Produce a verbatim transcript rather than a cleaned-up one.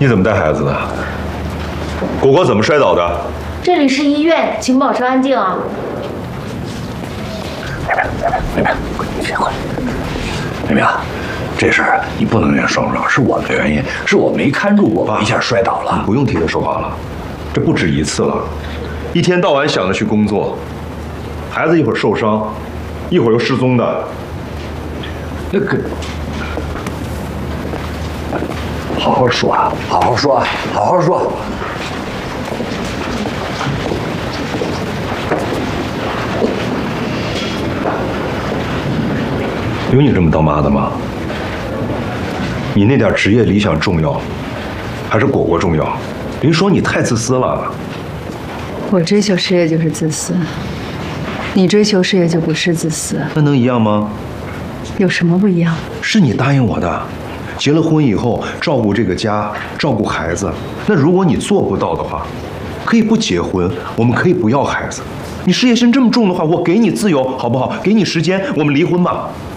你怎么带孩子的？果果怎么摔倒的？ 这里是医院，请保持安静啊！ 妹妹，妹妹，妹妹，快你先回来。妹妹啊，这事儿你不能怨双双，是我的原因，是我没看住果果一下摔倒了。 你不用替他说话了，这不止一次了，一天到晚想着去工作，孩子一会儿受伤，一会儿又失踪的。 那个。 好好说啊，好好说啊，好好说。 有你这么当妈的吗？你那点职业理想重要，还是果果重要？林爽，你太自私了。 我追求事业就是自私，你追求事业就不是自私。 那能一样吗？ 有什么不一样？ 是你答应我的。 结了婚以后，照顾这个家，照顾孩子。那如果你做不到的话，可以不结婚，我们可以不要孩子。你事业心这么重的话，我给你自由，好不好？给你时间，我们离婚吧。